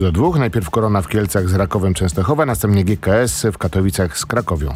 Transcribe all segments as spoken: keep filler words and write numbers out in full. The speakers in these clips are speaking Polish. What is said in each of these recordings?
do dwóch. Najpierw Korona w Kielcach z Rakowem Częstochowa, następnie G K S w Katowicach z Krakowią.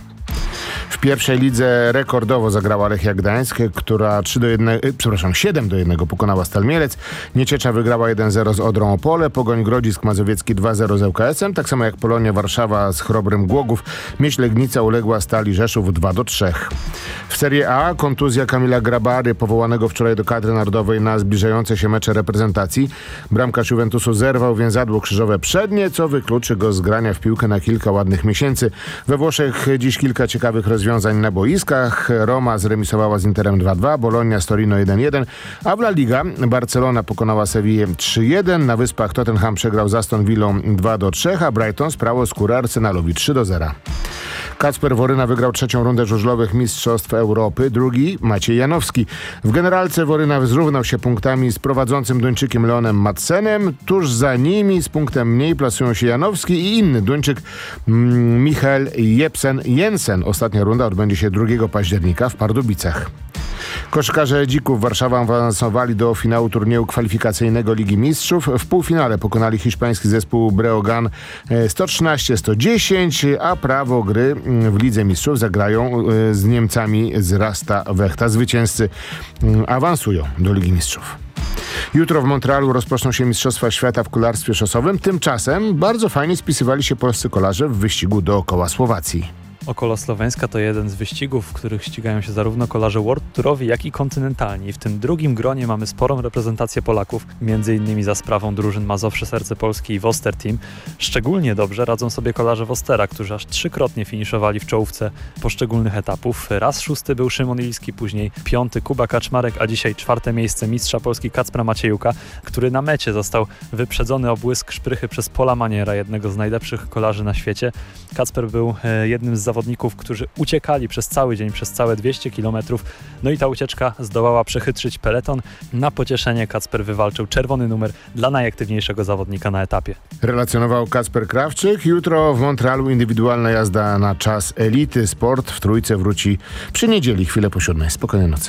W pierwszej lidze rekordowo zagrała Lechia Gdańsk, która trzy do jednego, przepraszam, siedem do jednego pokonała Stal Mielec. Nieciecza wygrała jeden zero z Odrą Opole, Pogoń Grodzisk Mazowiecki dwa zero z L K S-em, tak samo jak Polonia Warszawa z Chrobrym Głogów. Myśl Legnica uległa Stali Rzeszów dwa do trzech. W Serie A kontuzja Kamila Grabary, powołanego wczoraj do kadry narodowej na zbliżające się mecze reprezentacji. Bramkarz Juventusu zerwał więzadło krzyżowe przednie, co wykluczy go z grania w piłkę na kilka ładnych miesięcy. We Włoszech dziś kilka ciekawych rozwiązań na boiskach. Roma zremisowała z Interem dwa dwa, Bologna z Torino jeden jeden, a w La Liga Barcelona pokonała Sewillę trzy jeden. Na Wyspach Tottenham przegrał z Aston Villą dwa do trzech, a Brighton sprało skórę Arsenalowi trzy do zera. Kacper Woryna wygrał trzecią rundę żużlowych Mistrzostw Europy, drugi Maciej Janowski. W generalce Woryna zrównał się punktami z prowadzącym Duńczykiem Leonem Madsenem. Tuż za nimi z punktem mniej plasują się Janowski i inny Duńczyk mm, Michael Jepsen-Jensen. Ostatnia runda odbędzie się drugiego października w Pardubicach. Koszykarze Dzików Warszawa awansowali do finału turnieju kwalifikacyjnego Ligi Mistrzów. W półfinale pokonali hiszpański zespół Breogán sto trzynaście sto dziesięć, a prawo gry w Lidze Mistrzów zagrają z Niemcami z Rasta Wechta. Zwycięzcy awansują do Ligi Mistrzów. Jutro w Montrealu rozpoczną się Mistrzostwa Świata w kolarstwie szosowym. Tymczasem bardzo fajnie spisywali się polscy kolarze w wyścigu dookoła Słowacji. Około Słoweńska to jeden z wyścigów, w których ścigają się zarówno kolarze World Tourowi, jak i kontynentalni. W tym drugim gronie mamy sporą reprezentację Polaków, między innymi za sprawą drużyn Mazowsze Serce Polskie i Woster Team. Szczególnie dobrze radzą sobie kolarze Wostera, którzy aż trzykrotnie finiszowali w czołówce poszczególnych etapów. Raz szósty był Szymon Ilski, później piąty Kuba Kaczmarek, a dzisiaj czwarte miejsce mistrza Polski Kacpra Maciejuka, który na mecie został wyprzedzony o błysk szprychy przez Paula Maniera, jednego z najlepszych kolarzy na świecie. Kacper był jednym z zawodników, którzy uciekali przez cały dzień, przez całe dwieście kilometrów. No i ta ucieczka zdołała przechytrzyć peleton. Na pocieszenie Kacper wywalczył czerwony numer dla najaktywniejszego zawodnika na etapie. Relacjonował Kacper Krawczyk. Jutro w Montrealu indywidualna jazda na czas elity. Sport w Trójce wróci przy niedzieli, chwilę po siódmej. Spokojnej nocy.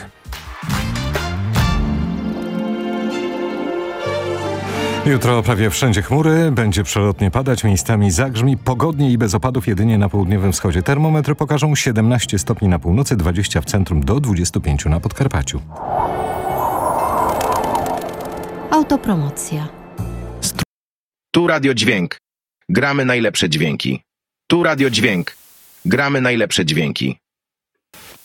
Jutro prawie wszędzie chmury, będzie przelotnie padać, miejscami zagrzmi, pogodnie i bez opadów jedynie na południowym wschodzie. Termometry pokażą siedemnaście stopni na północy, dwadzieścia w centrum do dwudziestu pięciu na Podkarpaciu. Autopromocja. Tu Radio Dźwięk. Gramy najlepsze dźwięki. Tu Radio Dźwięk. Gramy najlepsze dźwięki.